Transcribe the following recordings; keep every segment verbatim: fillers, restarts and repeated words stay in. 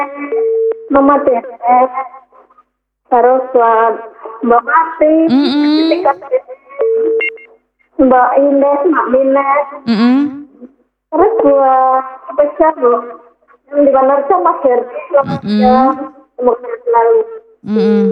Mama Dedek, terus buat Mbak Mati, Mm-mm. Mbak Indah, Mbak Minez, Mm-mm. terus buat spesial Bu, yang di mana saja Mas Herdi, selamat Mm-mm. siang, semoga selalu. Mm-mm.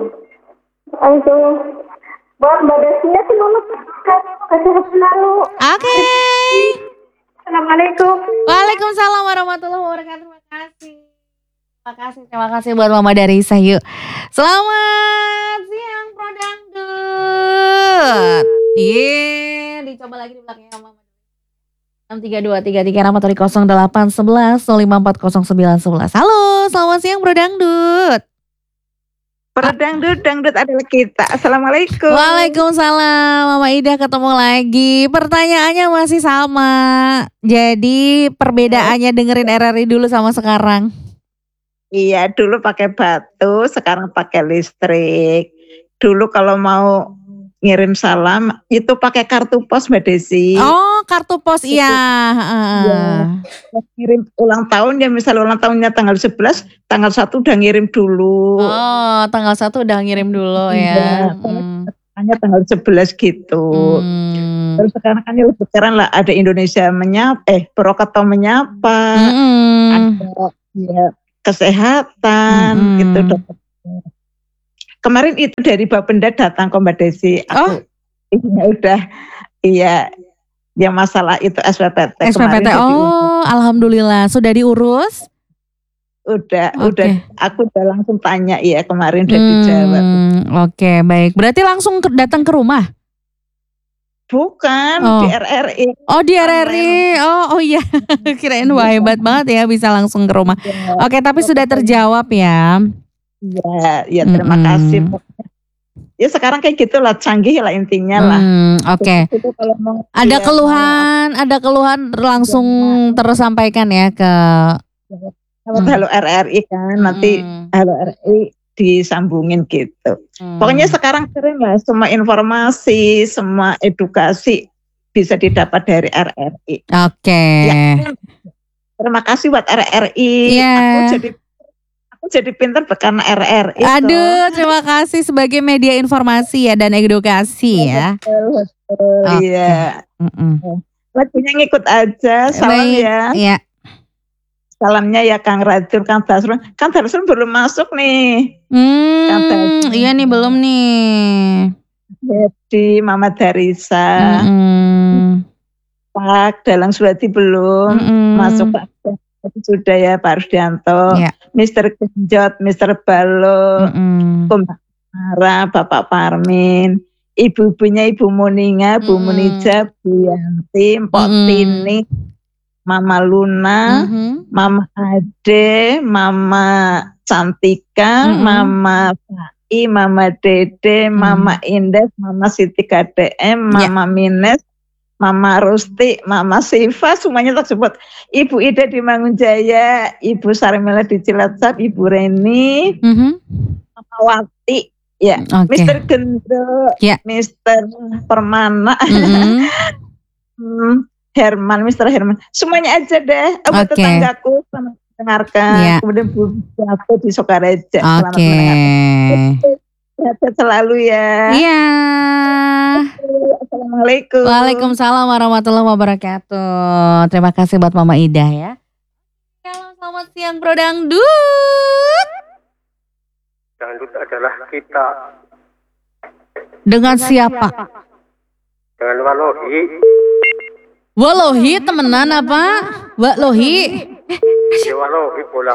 Itu buat Mbak Desia semoga sehat selalu. Oke. Assalamualaikum. Waalaikumsalam warahmatullahi wabarakatuh. Terima kasih. Terima kasih, terima kasih buat Mama dari Sayu. Selamat siang Pro Dangdut. Iya, dicoba lagi di belakangnya Mama. enam tiga dua tiga tiga enam atau di nol delapan satu satu nol lima empat nol sembilan satu satu. Halo, selamat siang Pro Dangdut. Pro Dangdut, dangdut adalah kita. Assalamualaikum. Waalaikumsalam, Mama Ida ketemu lagi. Pertanyaannya masih sama. Jadi perbedaannya dengerin R R I dulu sama sekarang. Iya, dulu pakai batu, sekarang pakai listrik. Dulu kalau mau ngirim salam itu pakai kartu pos Mbak Desi. Oh, kartu pos iya. Ya, ngirim ulang tahun ya, misal ulang tahunnya tanggal sebelas, tanggal satu udah ngirim dulu. Oh, tanggal satu udah ngirim dulu ya. Hmm. Hanya tanggal sebelas gitu. Hmm. Terus sekarang kan ya lebih keren lah, ada Indonesia menyapa, eh Purwokerto menyapa, Hmm. ada ya kesehatan Hmm. gitu dokter. Kemarin itu dari Bapenda datang ke Mbak Desi. Aku Oh. iya udah iya yang masalah itu S P P T. S P P T. Oh, alhamdulillah sudah diurus. Udah, Okay. udah. Aku udah langsung tanya ya kemarin udah hmm. dijawab. Oke, okay, baik. Berarti langsung ke, datang ke rumah? Bukan, oh. di R R I. Oh, di R R I. Oh, oh iya. Kirain wah hebat banget ya bisa langsung ke rumah. Ya, Oke, okay, tapi sudah terjawab ya. Ya, ya terima mm-hmm. kasih. Ya sekarang kayak gitulah, canggih lah intinya lah. Hmm, Oke. Okay. Ada keluhan, mau, ada keluhan langsung ya, tersampaikan ya ke. Kalau hmm. Halo R R I kan, hmm. nanti Halo R R I disambungin gitu. Hmm. Pokoknya sekarang keren lah, semua informasi, semua edukasi bisa didapat dari R R I. Oke. Okay. Ya, terima kasih buat R R I. Yeah. Aku jadi aku jadi pintar karena R R I. Aduh, terima kasih sebagai media informasi ya dan edukasi ya. Betul, betul. Okay. Iya. Lagunya ngikut aja, salam Baik. ya. Iya. Salamnya ya Kang Rajul, Kang Dasrun. Kang Dasrun belum masuk nih. Hmm, iya nih belum nih. Jadi Mama Darisa. Hmm. Pak Dalang Suwati belum. Hmm. Masuk Pak. Sudah ya Pak Rusdianto. Ya. Mister Genjot, Mister Balo. Hmm. Kumara, Bapak Parmin. Ibu-ibunya Ibu Muninga, Bu hmm. Munija, Bu Yanti, Mpok hmm. Tini. Mama Luna, mm-hmm. Mama Ade, Mama Cantika, mm-hmm. Mama Sai, Mama Dede, mm-hmm. Mama Indes, Mama Siti K D M, Mama yeah. Mines, Mama Rusti, Mama Siva, semuanya tersebut. Ibu Ida di Mangunjaya, Ibu Sarimela di Cilacap, Ibu Reni, mm-hmm. Mama Wati, ya, okay. Mister Gendro, yeah. Mister Permana. Mm-hmm. hmm. Herman, Mister Herman, semuanya aja deh. Buat okay. tetanggaku selamat mendengarkan. Yeah. Kemudian Bu Jatuh di Sokareja selamat okay. mendengarkan. Sehat selalu ya. Iya. Yeah. Assalamualaikum. Waalaikumsalam warahmatullahi wabarakatuh. Terima kasih buat Mama Ida ya. Halo, selamat siang Bro Dangdut. Dangdut adalah kita. Dengan siapa? Dengan Walohi. Walohi temenan apa? Walohi. Ya Walohi bola.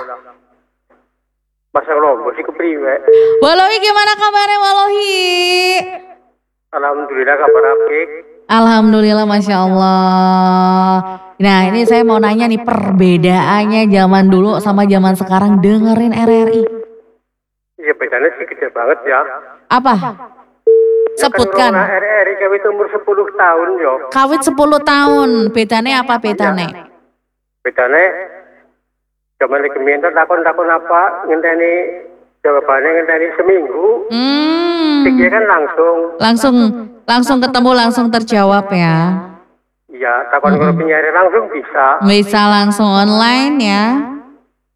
Masa lo masih kepriwe. Walohi gimana kabarnya Walohi? Alhamdulillah kabar apik. Alhamdulillah Masya Allah. Nah ini saya mau nanya nih perbedaannya zaman dulu sama zaman sekarang dengerin R R I. Iya bedanya sih gede banget ya. Apa? Sebutkan. Ya kan R R I kawit umur sepuluh tahun yo. Kawit sepuluh tahun. Bedane apa bedane? Ya. Bedane zaman lagi minta takon-takon apa ngenteni jawabannya ngenteni seminggu. Hmm. Pikir kan langsung. Langsung langsung ketemu langsung terjawab ya. Iya, takon kalau penyiar langsung bisa. Bisa langsung online ya.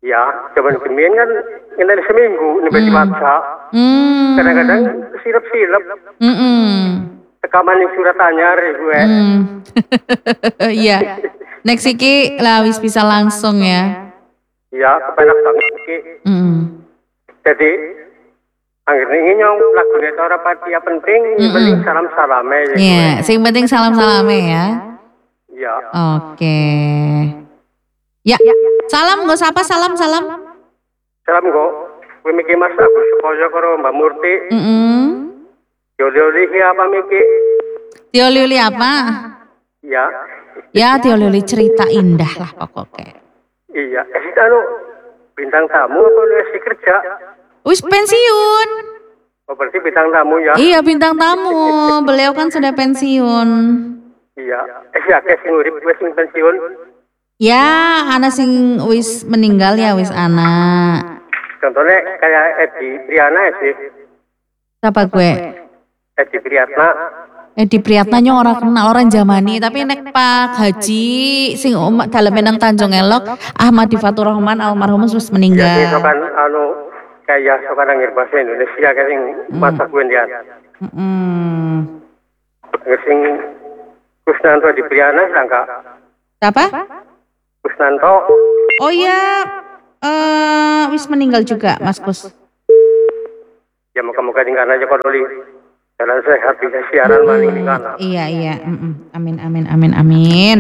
Ya, zaman kemien kan ngenteni seminggu nih Hmm. baca. Hmm. Kadang-kadang silap-silap. Mm-mm. Rekaman yang surat anyar gue. Hmm. Iya. Next iki lah wis bisa langsung ya. Ya, kepenak banget iki. Mm. Jadi akhirnya ini nyong lagunya itu orang pati ya penting, yang penting salam-salame ya. Iya, sing penting salam-salame ya. Ya, Oke. Ya, salam gak sapa salam-salam. salam kok. Gue mikir mas Agus Supojo karo Mbak Murti. Mm-mm. Yoli-yoli apa mikir? Tio Lili apa? Ya, Ya Tio Lili cerita indah lah pokoknya. iya. Eh, anu bintang tamu apa lu masih kerja? Wis pensiun. Oh berarti bintang tamu ya? Iya bintang tamu. Beliau kan sudah pensiun. Iya. Eh ya, kayak sing urip gue sing pensiun. Ya, anak sing wis meninggal ya wis anak. Contohnya kayak Edi Priana ya sih. Siapa gue? Edi Priatna. Edi Priatnanya orang kenal orang zamani, tapi nek Pak Haji sing umat dalam menang Tanjung Elok, Ahmad Difatur Rahman almarhum wis Ya, sing meninggal. sokan anu kayak sokan angin bahasa Indonesia kayak sing masa gue dia. Mm. Sing Kusnanto Edi Priana sangka. Siapa? Kusnanto. Oh iya, eh wis meninggal juga Mas Kus. Ya moga-moga tinggal aja kalau li jalan sehat bisa siaran maning tinggal. Iya iya, mm-mm. Amin amin amin amin.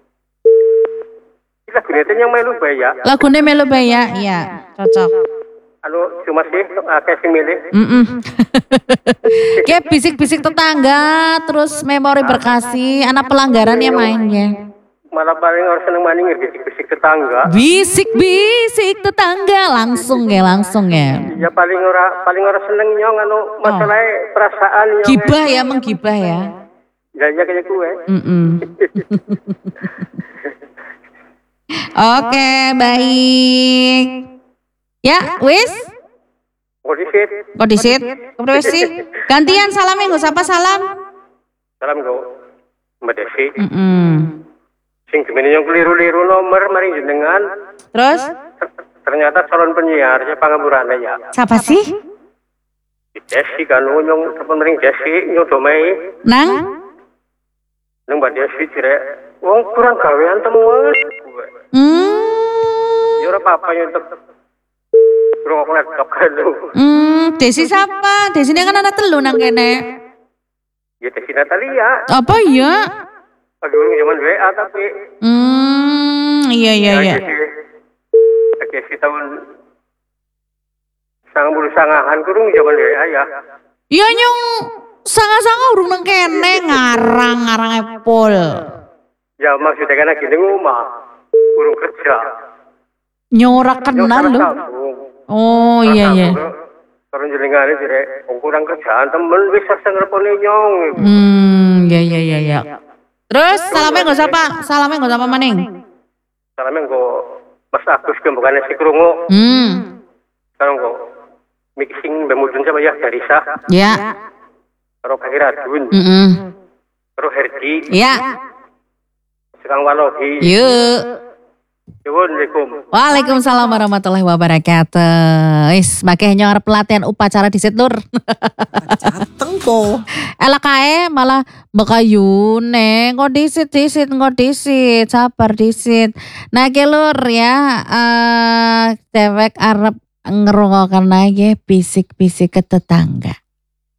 Kita gunetin yang melu ya. Lagune melu ya, iya cocok. Anu cuma sih akeh sing milih. Mm-mm. Kayak bisik-bisik tetangga, terus memori berkasih, anak pelanggaran ya main ya. Malah paling orang seneng maning bisik-bisik tetangga. Bisik-bisik tetangga langsung ya, langsung ya. Ya paling ora paling ora seneng nyong anu masalah perasaan nyong. Gibah ya, menggibah ya. Ya ya kayak gue. Mm-mm. Oke, baik. Ya, wis. Kodisit. Kok disit? Kepriwe sih? Gantian salamnya nggak siapa salam. Salam go. Mbak Desi. Mm-mm. Sing gemene yang keliru-liru nomor mari jenengan. Terus Ternyata calon penyiar ya pangaburane ya. siapa sih? Desi kan nyong telepon ring Desi nyong domai. Nang? Nang Mbak Desi jere wong kurang gawean temuan. Hmm. Ya ora apa-apa nyontek. Kurang aku laptop kan lu. Hmm, Desi siapa? Desi ini kan anak telu nang kene. Ya Desi Natalia. Apa ya? Lagi urung zaman W A tapi Hmm, iya iya iya. Desi tahun sangat bulu sangahan kurung zaman W A ya. Iya nyong sanga-sanga urung nang kene ngarang ngarang epol. Ya maksudnya kan lagi ning omah. Kurung kerja. Nyora kenal lu. Oh iya iya. Karena jelengane jere wong kurang kerjaan temen wis seseng repone nyong. Hmm, iya iya iya iya. Terus salamnya nggak siapa? Salamnya nggak siapa maning? Salamnya kok Mas Agus ke bukan si krungu. Hmm. Sekarang kok mixing bemudun sama ya Darisa. Ya. Karo Kahiradun. Mm-mm. Karo Herdi. Ya. Sekarang Walogi. Yuk. Assalamualaikum. Waalaikumsalam warahmatullahi wabarakatuh. Is, makanya nyorep pelatihan upacara disit lur. Jateng kok. Elak kae malah bekayune, kok disit disit kok disit, sabar disit. Nah ki lur ya, eh dewek arep ngerungokan lagi bisik-bisik ke tetangga.